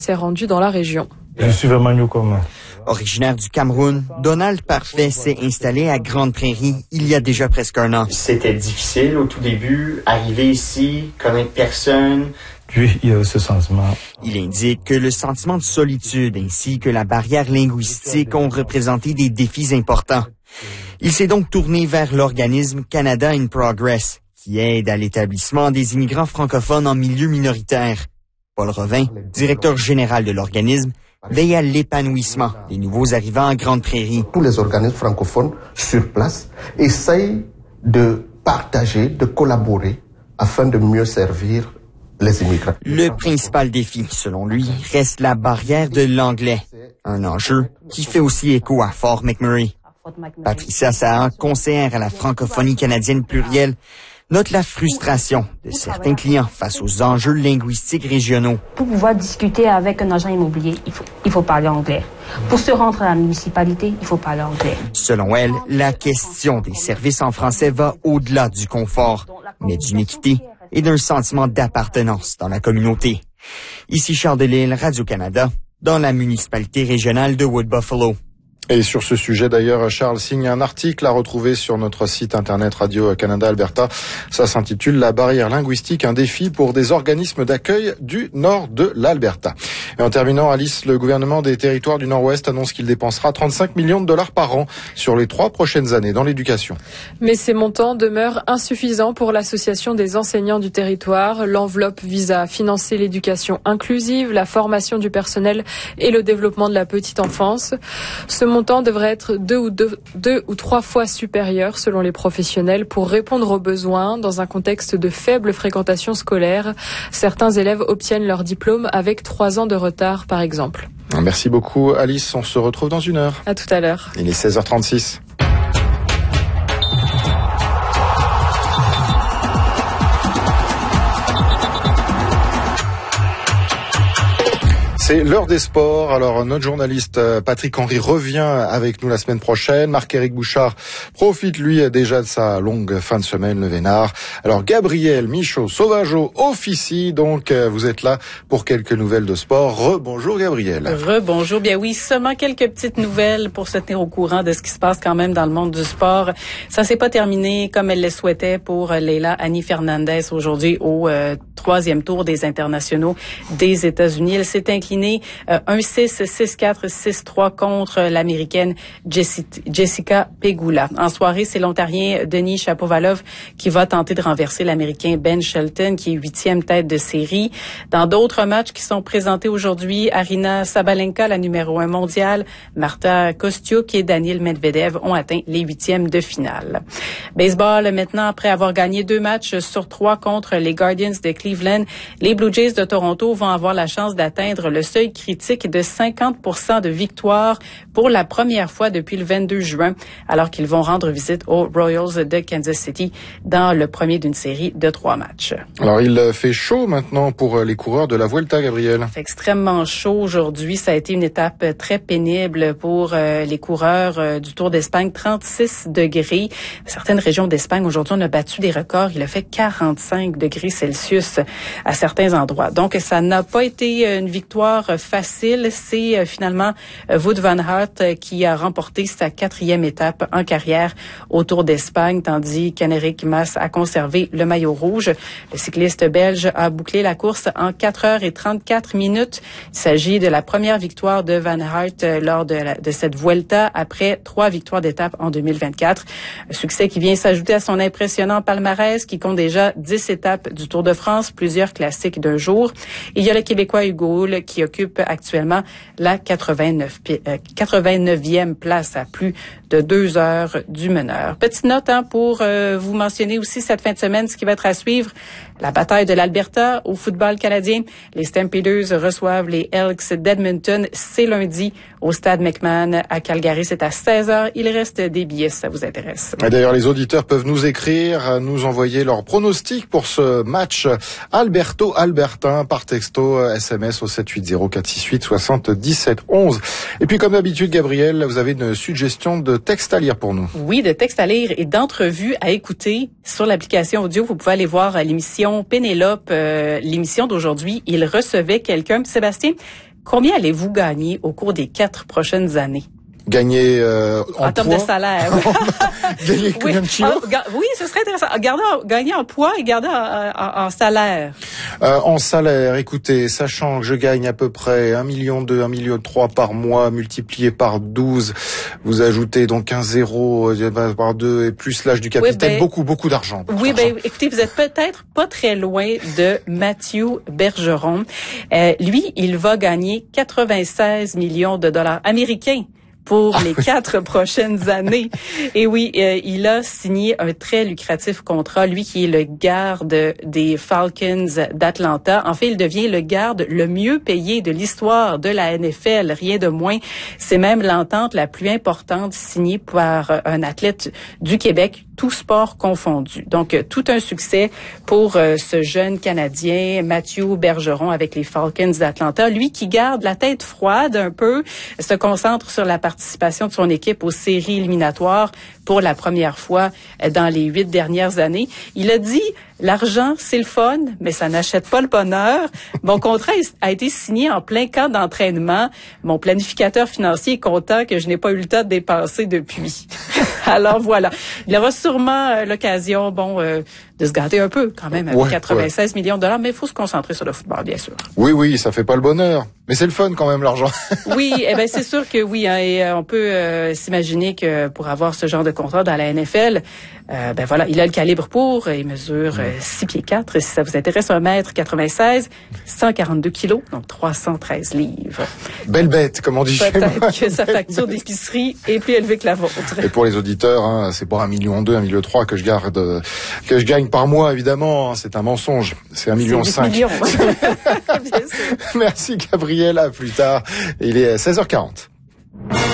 s'est rendu dans la région. Je suis vraiment newcomer. Originaire du Cameroun, Donald Parfait s'est installé à Grande Prairie il y a déjà presque un an. C'était difficile au tout début, arriver ici, connaître personne. Puis, il y a ce sentiment. Il indique que le sentiment de solitude ainsi que la barrière linguistique ont représenté des défis importants. Il s'est donc tourné vers l'organisme Canada in Progress, qui aide à l'établissement des immigrants francophones en milieu minoritaire. Paul Revin, directeur général de l'organisme, veille à l'épanouissement des nouveaux arrivants en Grande Prairie. Tous les organismes francophones sur place essayent de partager, de collaborer afin de mieux servir les immigrants. Le principal défi, selon lui, reste la barrière de l'anglais, un enjeu qui fait aussi écho à Fort McMurray. Patricia Sahan, conseillère à la francophonie canadienne plurielle, note la frustration de certains clients face aux enjeux linguistiques régionaux. Pour pouvoir discuter avec un agent immobilier, il faut parler anglais. Pour se rendre à la municipalité, il faut parler anglais. Selon elle, la question des services en français va au-delà du confort, mais d'une équité et d'un sentiment d'appartenance dans la communauté. Ici Charles Delisle, Radio-Canada, dans la municipalité régionale de Wood-Buffalo. Et sur ce sujet, d'ailleurs, Charles signe un article à retrouver sur notre site internet Radio-Canada Alberta. Ça s'intitule « La barrière linguistique, un défi pour des organismes d'accueil du nord de l'Alberta ». Et en terminant, Alice, le gouvernement des territoires du Nord-Ouest annonce qu'il dépensera 35 millions de dollars par an sur les 3 prochaines années dans l'éducation. Mais ces montants demeurent insuffisants pour l'Association des enseignants du territoire. L'enveloppe vise à financer l'éducation inclusive, la formation du personnel et le développement de la petite enfance. Ce montant devrait être 2 ou 3 fois supérieur selon les professionnels pour répondre aux besoins dans un contexte de faible fréquentation scolaire. Certains élèves obtiennent leur diplôme avec 3 ans de retard, par exemple. Merci beaucoup, Alice. On se retrouve dans 1 heure. À tout à l'heure. Il est 16h36. C'est l'heure des sports. Alors, notre journaliste Patrick Henry revient avec nous la semaine prochaine. Marc-Éric Bouchard profite, lui, déjà de sa longue fin de semaine, le Vénard. Alors, Gabriel Michaud-Sauvageau officie. Donc, vous êtes là pour quelques nouvelles de sport. Rebonjour, Gabriel. Rebonjour. Bien oui, seulement quelques petites nouvelles pour se tenir au courant de ce qui se passe quand même dans le monde du sport. Ça s'est pas terminé comme elle le souhaitait pour Leila Annie Fernandez aujourd'hui au 3e tour des internationaux des États-Unis. Elle s'est inclinée 1-6, 6-4, 6-3 contre l'Américaine Jessica Pegula. En soirée, c'est l'Ontarien Denis Shapovalov qui va tenter de renverser l'Américain Ben Shelton, qui est 8e tête de série. Dans d'autres matchs qui sont présentés aujourd'hui, Aryna Sabalenka, la numéro 1 mondiale, Marta Kostyuk et Daniil Medvedev ont atteint les 8e de finale. Baseball, maintenant, après avoir gagné 2 matchs sur 3 contre les Guardians de Cleveland, les Blue Jays de Toronto vont avoir la chance d'atteindre le seuil critique de 50% de victoire pour la première fois depuis le 22 juin, alors qu'ils vont rendre visite aux Royals de Kansas City dans le premier d'une série de 3 matchs. Alors, il fait chaud maintenant pour les coureurs de la Vuelta, Gabriel. Il fait extrêmement chaud aujourd'hui. Ça a été une étape très pénible pour les coureurs du Tour d'Espagne. 36 degrés. Certaines régions d'Espagne, aujourd'hui, on a battu des records. Il a fait 45 degrés Celsius à certains endroits. Donc, ça n'a pas été une victoire facile. C'est finalement Wout van Aert qui a remporté sa 4e étape en carrière au Tour d'Espagne, tandis qu'Enric Mas a conservé le maillot rouge. Le cycliste belge a bouclé la course en 4h34. Il s'agit de la première victoire de Van Aert lors de cette Vuelta après 3 victoires d'étape en 2024. Un succès qui vient s'ajouter à son impressionnant palmarès qui compte déjà 10 étapes du Tour de France, plusieurs classiques d'un jour. Il y a le Québécois Hugo Hull qui occupe actuellement la 89e place à plus de 2 heures du meneur. Petite note pour vous mentionner aussi cette fin de semaine ce qui va être à suivre. La bataille de l'Alberta au football canadien. Les Stampeders reçoivent les Elks d'Edmonton. C'est lundi au stade McMahon à Calgary. C'est à 16h. Il reste des billets si ça vous intéresse. Et d'ailleurs, les auditeurs peuvent nous écrire, nous envoyer leurs pronostics pour ce match Alberto-Albertin par texto SMS au 780-468-77-11. Et puis, comme d'habitude, Gabriel, vous avez une suggestion de texte à lire pour nous. Oui, de texte à lire et d'entrevues à écouter sur l'application audio. Vous pouvez aller voir l'émission Pénélope, l'émission d'aujourd'hui. Il recevait quelqu'un. Sébastien, Combien allez-vous gagner au cours des 4 prochaines années? Gagner en termes de salaire. Gagner combien de kilos? Oui, ce serait intéressant. Gagner en poids et garder en salaire. En salaire, écoutez, sachant que je gagne à peu près 1,2 million, 1,3 million par mois, multiplié par 12, vous ajoutez donc un zéro par 2 et plus l'âge du capitaine, beaucoup d'argent. Oui, écoutez, vous êtes peut-être pas très loin de Matthew Bergeron. Lui, il va gagner 96 millions de dollars américains pour les 4 prochaines années. Et oui, il a signé un très lucratif contrat, lui qui est le garde des Falcons d'Atlanta. En fait, il devient le garde le mieux payé de l'histoire de la NFL, rien de moins. C'est même l'entente la plus importante signée par un athlète du Québec, tout sport confondu. Donc, tout un succès pour ce jeune Canadien, Matthew Bergeron, avec les Falcons d'Atlanta. Lui qui garde la tête froide un peu, se concentre sur la participation de son équipe aux séries éliminatoires pour la première fois dans les 8 dernières années. Il a dit, l'argent, c'est le fun, mais ça n'achète pas le bonheur. Mon contrat a été signé en plein camp d'entraînement. Mon planificateur financier est content que je n'ai pas eu le temps de dépenser depuis. Alors voilà. Il aura sûrement l'occasion, de se gâter un peu quand même avec 96 millions de dollars, mais il faut se concentrer sur le football, bien sûr. Oui, ça fait pas le bonheur, mais c'est le fun quand même, l'argent. Oui, c'est sûr que oui, hein, et on peut s'imaginer que pour avoir ce genre de contrat dans la NFL, il a le calibre pour, il mesure 6 pieds 4, et si ça vous intéresse, 1m96, 142 kilos, donc 313 livres. Belle bête, comme on dit chez moi. Peut-être que sa facture d'épicerie est plus élevée que la vôtre. Et pour les auditeurs, c'est pas 1,2 million, 1,3 million que je gagne par mois, évidemment, c'est un mensonge. C'est 1,5 million. Bien sûr. Merci Gabriel, à plus tard. Il est 16h40.